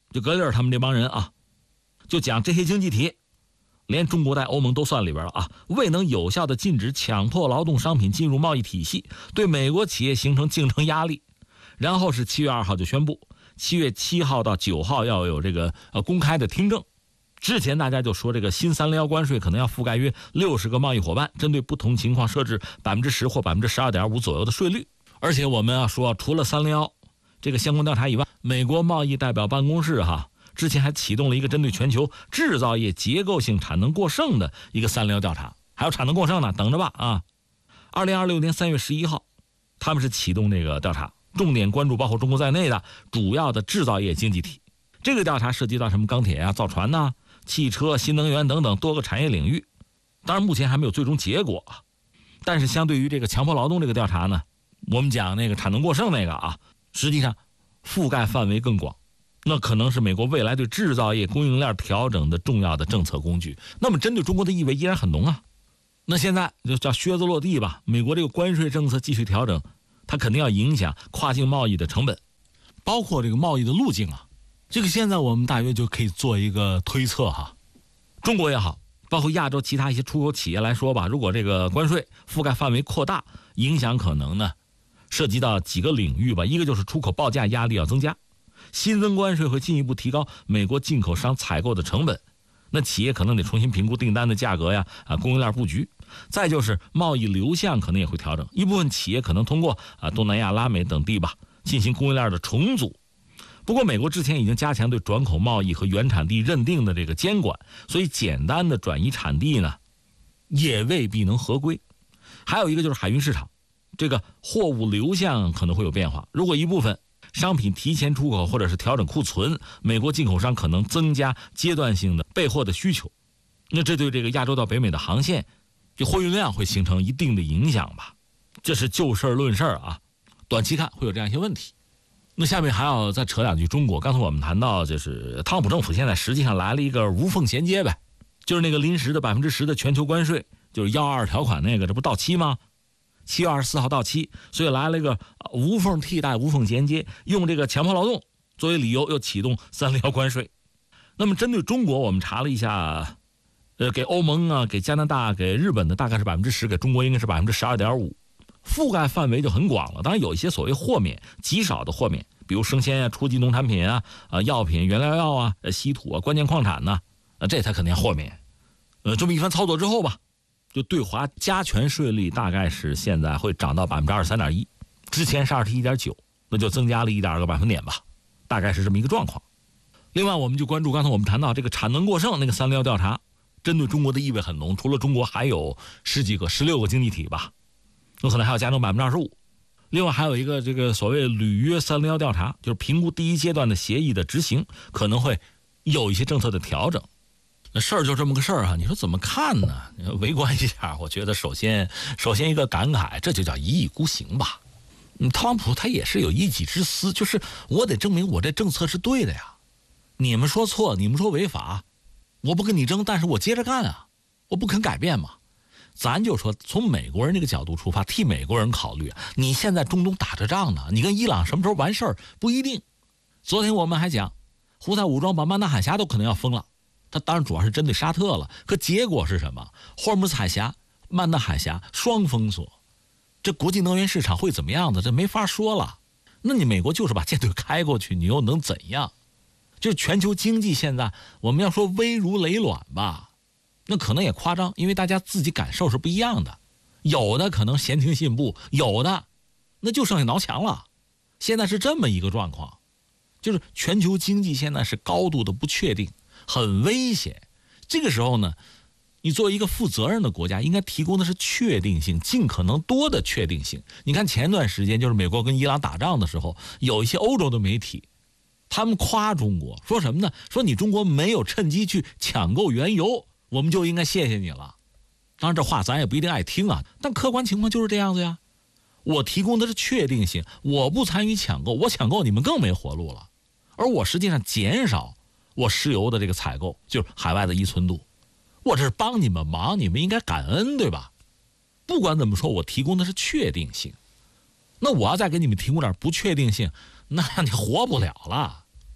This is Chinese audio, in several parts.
就格里尔他们这帮人啊，就讲这些经济体，连中国在欧盟都算里边了啊，未能有效的禁止强迫劳动商品进入贸易体系，对美国企业形成竞争压力。然后是7月2号就宣布，7月7号到9号要有这个公开的听证。之前大家就说这个新301关税可能要覆盖约60个贸易伙伴，针对不同情况设置10%或12.5%左右的税率。而且我们要说，除了301这个相关调查以外，美国贸易代表办公室之前还启动了一个针对全球制造业结构性产能过剩的一个301调查，还有产能过剩呢，等着吧啊！2026年3月11号，他们是启动这个调查，重点关注包括中国在内的主要的制造业经济体。这个调查涉及到什么钢铁啊、造船呐、汽车、新能源等等多个产业领域。当然目前还没有最终结果，但是相对于这个强迫劳动这个调查呢，我们讲那个产能过剩那个实际上覆盖范围更广，那可能是美国未来对制造业供应链调整的重要的政策工具。那么针对中国的意味依然很浓啊。那现在就叫靴子落地吧，美国这个关税政策继续调整，它肯定要影响跨境贸易的成本，包括这个贸易的路径啊。这个现在我们大约就可以做一个推测中国也好，包括亚洲其他一些出口企业来说吧，如果这个关税覆盖范围扩大，影响可能呢涉及到几个领域吧。一个就是出口报价压力要增加，新增关税会进一步提高美国进口商采购的成本，那企业可能得重新评估订单的价格呀，供应链布局。再就是贸易流向可能也会调整，一部分企业可能通过东南亚、拉美等地吧进行供应链的重组。不过美国之前已经加强对转口贸易和原产地认定的这个监管，所以简单的转移产地呢也未必能合规。还有一个就是海运市场，这个货物流向可能会有变化，如果一部分商品提前出口或者是调整库存，美国进口商可能增加阶段性的备货的需求，那这对这个亚洲到北美的航线这货运量会形成一定的影响吧。这是就事论事短期看会有这样一些问题。那下面还要再扯两句中国。刚才我们谈到，就是特朗普政府现在实际上来了一个无缝衔接呗，就是那个临时的10%的全球关税，就是122条款那个，这不到期吗？7月24号到期，所以来了一个无缝替代、无缝衔接，用这个强迫劳动作为理由，又启动301关税。那么针对中国，我们查了一下，给欧盟给加拿大、给日本的大概是10%，给中国应该是12.5%。覆盖范围就很广了。当然有一些所谓豁免，极少的豁免，比如生鲜初级农产品药品、原料药稀土关键矿产这它肯定要豁免。这么一番操作之后吧，就对华加权税率大概是现在会涨到23.1%，之前是21.9%，那就增加了1.2个百分点吧，大概是这么一个状况。另外我们就关注刚才我们谈到这个产能过剩那个301调查，针对中国的意味很浓，除了中国还有16个经济体吧，有可能还要加征25%。另外还有一个这个所谓履约301调查，就是评估第一阶段的协议的执行，可能会有一些政策的调整。那事儿就这么个事儿你说怎么看呢？围观一下，我觉得首先一个感慨，这就叫一意孤行吧。特朗普他也是有一己之私，就是我得证明我这政策是对的呀。你们说错，你们说违法，我不跟你争，但是我接着干我不肯改变嘛。咱就说从美国人这个角度出发，替美国人考虑，你现在中东打着仗呢，你跟伊朗什么时候完事儿不一定。昨天我们还讲胡塞武装把曼达海峡都可能要封了，它当然主要是针对沙特了，可结果是什么？霍尔木兹海峡、曼达海峡双封锁，这国际能源市场会怎么样的？这没法说了。那你美国就是把舰队开过去，你又能怎样？就是全球经济现在我们要说危如累卵吧，那可能也夸张，因为大家自己感受是不一样的，有的可能闲庭信步，有的那就剩下挠墙了。现在是这么一个状况，就是全球经济现在是高度的不确定，很危险。这个时候呢，你作为一个负责任的国家，应该提供的是确定性，尽可能多的确定性。你看前段时间就是美国跟伊朗打仗的时候，有一些欧洲的媒体他们夸中国，说什么呢？说你中国没有趁机去抢购原油，我们就应该谢谢你了。当然这话咱也不一定爱听但客观情况就是这样子呀。我提供的是确定性，我不参与抢购，我抢购你们更没活路了。而我实际上减少我石油的这个采购，就是海外的依存度，我这是帮你们忙，你们应该感恩，对吧？不管怎么说，我提供的是确定性，那我要再给你们提供点不确定性，那你活不了了。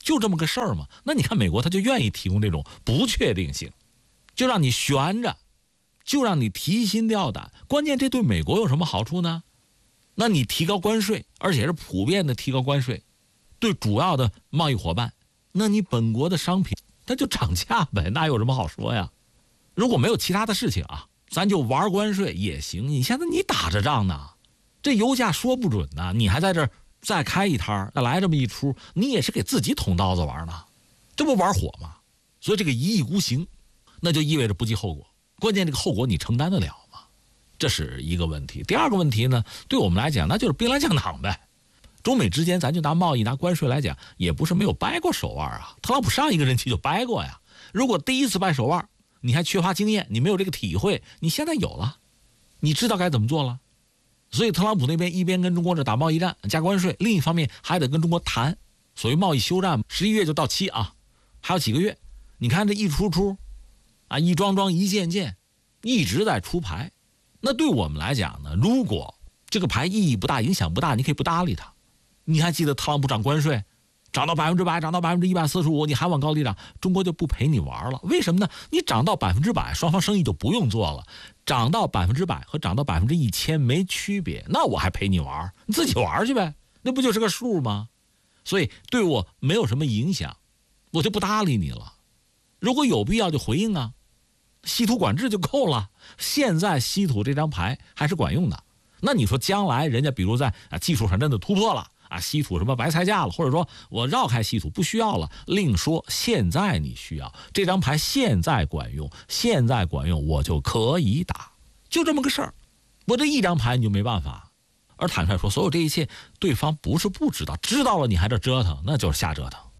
就这么个事儿嘛。那你看美国他就愿意提供这种不确定性，就让你悬着，就让你提心吊胆。关键这对美国有什么好处呢？那你提高关税，而且是普遍的提高关税，对主要的贸易伙伴，那你本国的商品它就涨价呗，那有什么好说呀？如果没有其他的事情啊，咱就玩关税也行。你现在你打着仗呢，这油价说不准呢，你还在这儿再开一摊儿，来这么一出，你也是给自己捅刀子玩呢，这不玩火吗？所以这个一意孤行，那就意味着不计后果。关键这个后果你承担得了吗？这是一个问题。第二个问题呢，对我们来讲那就是兵来将挡呗。中美之间咱就拿贸易拿关税来讲，也不是没有掰过手腕啊。特朗普上一个任期就掰过呀。如果第一次掰手腕你还缺乏经验，你没有这个体会，你现在有了，你知道该怎么做了。所以特朗普那边一边跟中国这打贸易战加关税，另一方面还得跟中国谈所谓贸易休战，11月就到期啊，还有几个月。你看这一出啊，一桩一件一直在出牌。那对我们来讲呢，如果这个牌意义不大，影响不大，你可以不搭理它。你还记得特朗普涨关税涨到100%，涨到145%，你还往高里涨，中国就不陪你玩了。为什么呢？你涨到100%，双方生意就不用做了。涨到100%和涨到1000%没区别，那我还陪你玩？你自己玩去呗，那不就是个数吗？所以对我没有什么影响，我就不搭理你了。如果有必要就回应啊，稀土管制就够了。现在稀土这张牌还是管用的。那你说将来人家比如在技术上真的突破了啊，稀土什么白菜价了，或者说我绕开稀土不需要了，另说。现在你需要这张牌，现在管用，我就可以打，就这么个事儿。我这一张牌你就没办法。而坦率说，所有这一切对方不是不知道，知道了你还这折腾，那就是瞎折腾。